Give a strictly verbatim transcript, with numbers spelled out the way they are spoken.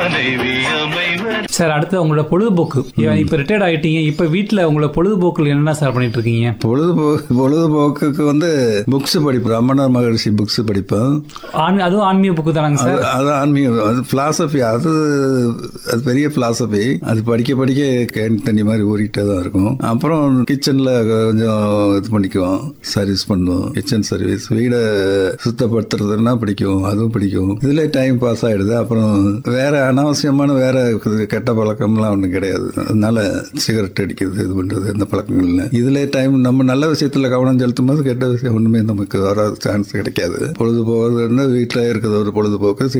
மனைவி அமைவர். சார் அடுத்து உங்களோட பொழுதுபோக்கு, இப்ப ரிட்டையர்ட் ஆயிட்டீங்க, இப்ப வீட்டுல உங்களோட பொழுதுபோக்குல என்ன சார் பண்ணிட்டு இருக்கீங்க? பொழுதுபோக்கு பொழுதுபோக்குக்கு வந்து புக்ஸ் படிப்பேன். ரமணர் மகரிஷி புக்ஸ் படிப்பேன். ஆன் அதுவும் ஆன்மீக புக்கு தானாங்க சார்? அது- அது ஆன்மீகம், அது பிலாசபி, அது அது பெரிய பிலாசபி. அது படிக்க படிக்க கேன் தண்ணி மாதிரி ஊறிட்டே தான் இருக்கும். அப்புறம் கிச்சன்ல கொஞ்சம் இது பண்ணிக்குவோம், சர்வீஸ் பண்ணுவோம். கிச்சன் சர்வீஸ், வீடை சுத்தப்படுத்துறதுன்னா பிடிக்கும், அதுவும் பிடிக்கும். இதுல டைம் பாஸ் ஆயிடுது. அப்புறம் வேற அனாவசியமான வேற கெட்ட பழக்கம்லாம் ஒன்றும் கிடையாது. அதனால சிகரெட் அடிக்கிறது, இது பண்றது, இந்த பழக்கங்கள் இல்லை. இதுல டைம் நம்ம நல்ல விஷயத்துல கவனம் செலுத்தும் போது கெட்ட விஷயம் ஒண்ணுமே நமக்கு வர சான்ஸ் கிடைக்காது. பொழுதுபோக்கு வீட்டில் இருக்கிறது ஒரு பொழுதுபோக்கு.